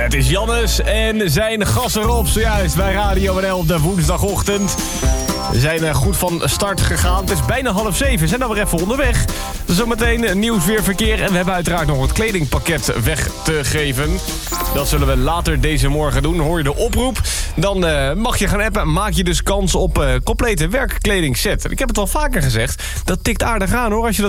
Het is Jannes en zijn gas erop zojuist bij Radio NL op de woensdagochtend. We zijn goed van start gegaan. Het is bijna 6:30. We zijn alweer even onderweg. Zometeen nieuws, weer verkeer. En we hebben uiteraard nog het kledingpakket weg te geven. Dat zullen we later deze morgen doen. Hoor je de oproep, dan mag je gaan appen. Maak je dus kans op complete werkkledingset. Ik heb het al vaker gezegd. Dat tikt aardig aan hoor, als je dat